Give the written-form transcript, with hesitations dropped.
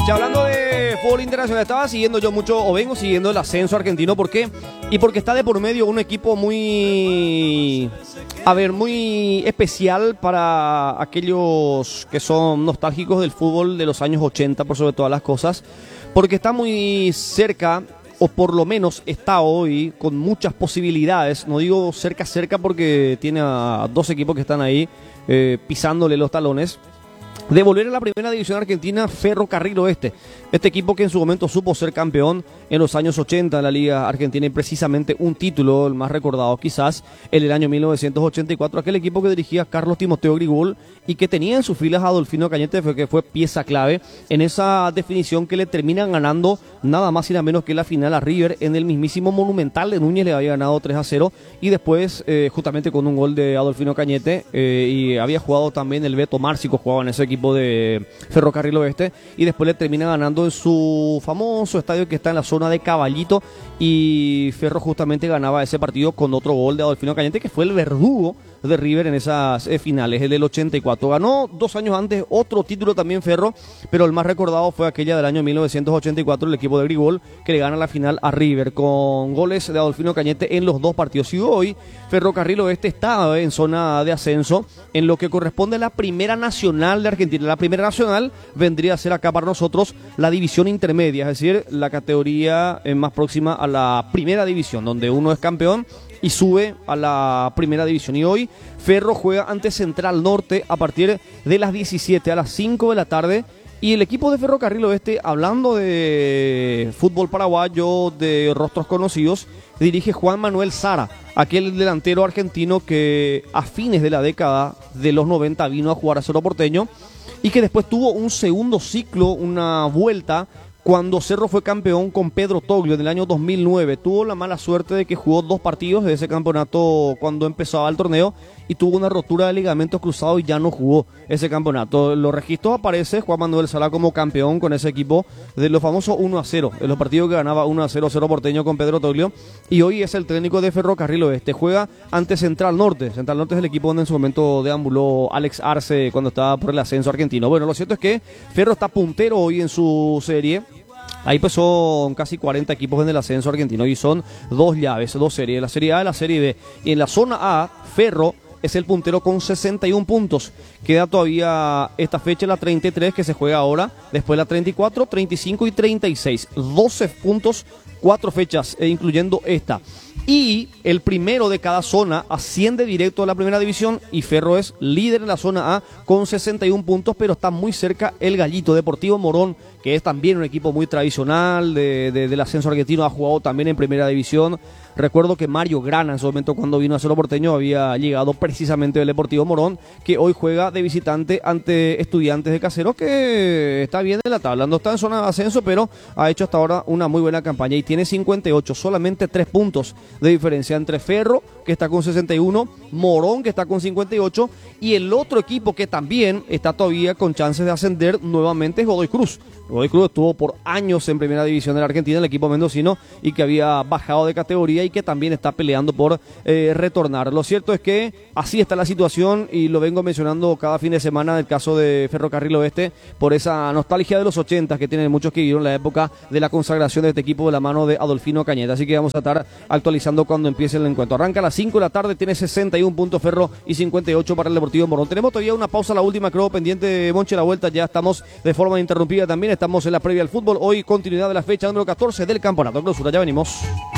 Ya hablando de fútbol internacional, estaba siguiendo yo mucho, o vengo siguiendo el ascenso argentino. ¿Por qué? Y porque está de por medio un equipo muy especial para aquellos que son nostálgicos del fútbol de los años 80, por sobre todas las cosas. Porque está muy cerca, o por lo menos está hoy, con muchas posibilidades. No digo cerca porque tiene a dos equipos que están ahí pisándole los talones, de volver a la primera división argentina, Ferrocarril Oeste. Este equipo que en su momento supo ser campeón en los años 80 en la Liga Argentina, y precisamente un título, el más recordado quizás, en el año 1984, aquel equipo que dirigía Carlos Timoteo Grigol y que tenía en sus filas a Adolfino Cañete, que fue pieza clave en esa definición que le terminan ganando nada más y nada menos que la final a River en el mismísimo Monumental de Núñez. Le había ganado 3-0 y después justamente con un gol de Adolfino Cañete, y había jugado también el Beto Márcico, jugaba en ese equipo de Ferrocarril Oeste, y después le termina ganando en su famoso estadio que está en la zona de Caballito, y Ferro justamente ganaba ese partido con otro gol de Adolfino Cañete, que fue el verdugo de River en esas finales, el del 84. Ganó 2 años antes otro título también Ferro, pero el más recordado fue aquella del año 1984, el equipo de Grigol, que le gana la final a River con goles de Adolfino Cañete en los dos partidos. Y hoy Ferrocarril Oeste está en zona de ascenso en lo que corresponde a la Primera Nacional de Argentina. La Primera Nacional vendría a ser acá para nosotros la división intermedia, es decir, la categoría más próxima a la Primera División, donde uno es campeón y sube a la Primera División. Y hoy Ferro juega ante Central Norte a partir de las 17, a las 5 de la tarde. Y el equipo de Ferrocarril Oeste, hablando de fútbol paraguayo, de rostros conocidos, dirige Juan Manuel Sara, aquel delantero argentino que a fines de la década de los 90 vino a jugar a Cerro Porteño y que después tuvo un segundo ciclo, una vuelta, cuando Cerro fue campeón con Pedro Toglio en el año 2009. Tuvo la mala suerte de que jugó 2 partidos de ese campeonato cuando empezaba el torneo y tuvo una rotura de ligamentos cruzados y ya no jugó ese campeonato. En los registros aparece Juan Manuel Sala como campeón con ese equipo de los famosos 1-0, en los partidos que ganaba 1-0 Cerro Porteño con Pedro Toglio, y hoy es el técnico de Ferrocarril Oeste. Juega ante Central Norte. Central Norte es el equipo donde en su momento deambuló Alex Arce cuando estaba por el ascenso argentino. Bueno, lo cierto es que Ferro está puntero hoy en su serie. Ahí pues son casi 40 equipos en el ascenso argentino y son 2 llaves, 2 series, la Serie A y la Serie B. Y en la zona A, Ferro es el puntero con 61 puntos. Queda todavía esta fecha, la 33, que se juega ahora. Después la 34, 35 y 36. 12 puntos, 4 fechas, incluyendo esta. Y el primero de cada zona asciende directo a la Primera División y Ferro es líder en la zona A con 61 puntos, pero está muy cerca el Gallito Deportivo Morón, que es también un equipo muy tradicional del ascenso argentino, ha jugado también en Primera División. Recuerdo que Mario Grana en su momento cuando vino a Cerro Porteño había llegado precisamente del Deportivo Morón, que hoy juega de visitante ante Estudiantes de Caseros, que está bien en la tabla, no está en zona de ascenso, pero ha hecho hasta ahora una muy buena campaña y tiene 58, solamente 3 puntos de diferencia entre Ferro, que está con 61, Morón, que está con 58, y el otro equipo que también está todavía con chances de ascender nuevamente es Godoy Cruz. Godoy Cruz estuvo por años en Primera División de la Argentina, el equipo mendocino, y que había bajado de categoría y que también está peleando por retornar. Lo cierto es que así está la situación y lo vengo mencionando cada fin de semana del caso de Ferrocarril Oeste, por esa nostalgia de los 80 que tienen muchos que vivieron la época de la consagración de este equipo de la mano de Adolfino Cañete. Así que vamos a estar actualizando cuando empiece el encuentro. Arranca a las 5 de la tarde, tiene 61 puntos Ferro y 58 para el Deportivo Morón. Tenemos todavía una pausa, la última creo pendiente de Monche la vuelta, ya estamos de forma interrumpida también, estamos en la previa al fútbol, hoy continuidad de la fecha número 14 del campeonato clausura, ya venimos.